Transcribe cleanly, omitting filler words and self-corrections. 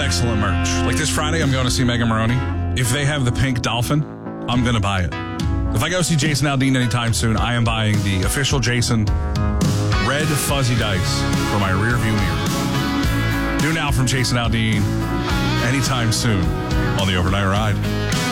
excellent merch. Like this Friday, I'm going to see Megan Maroney. If they have the pink dolphin, I'm going to buy it. If I go see Jason Aldean anytime soon, I am buying the official Jason red fuzzy dice for my rear view mirror. Due now from Jason Aldean anytime soon on the Overnight Ride.